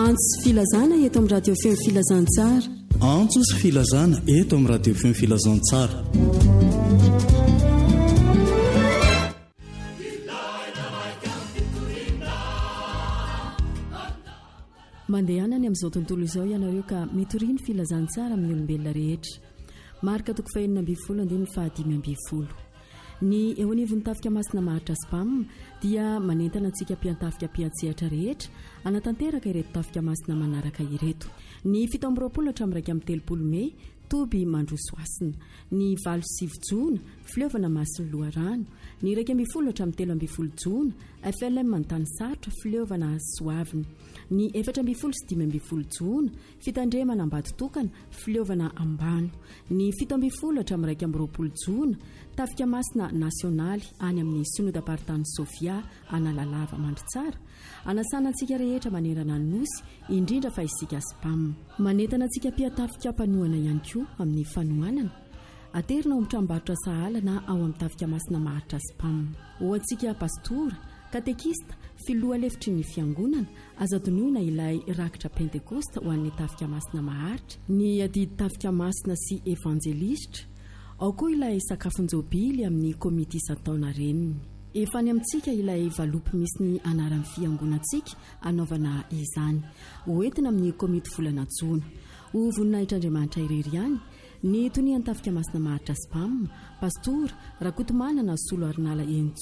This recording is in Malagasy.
Antso sy filazana eto amin'ny radio feo filazantsara. Antso sy filazana eto amin'ny radio feo filazantsara. Mandehanany amin'izao tontolo izao ianareo ka mitoriny filazantsara amin'ny olombelona rehetra. Marika toko fahenina ambin'ny folo andininy fahadimy ambin'ny folo. Ny eo anivon'ny tafika masina maharitra spam dia manentana antsika mpiantafika mpiantsehatra rehetra anatanteraka ireto tafika masina manaraka ireto. Ny 7 hatramin'ny 30 Mey Toby Mandrosoasina, ny 9 Jona Fileovana Masiny Loharano, ny 12 hatramin'ny 13 Jona FLM Mantanisatra Fileovana Soavina, ny 14 sy 15 Jona Fitandremana Ambaditokana Fileovana Ambano, ny 17 hatramin'ny 20 Jona Tafika Masina Nasionaly any amin'ny Synodam-paritany Sofia Analalava Mandritsara, anasana antsika rehetra manerana ny nosy indrindra fa isika spam. Manentana antsika mpiatafika mpanohana ihany koa amin'ny fanohanana. Aterina ao amin'ny tranombarotra sahala na ao amin'ny tafika masina maharitra spam. Ho antsika pastora, katekista, filoha lefitry ny fiangonana, azadonoina ilay rakitra pentekosta ho an'ny tafika masina maharitra, ny adidy tafika masina sy evanjelistra, ao koa ilay sakafonjobily amin'ny komiti isan-taona reniny. Efa ny amintsika ilay valopy misy ny anaran'ny fiangonantsika anaovana izany, hoentina amin'ny komiti volana Jona. Ho voninahitra Andriamanitra irery ihany, ny tonian'ny tafika masina maharitra spam, pastora Rakotomanana Solo Arnala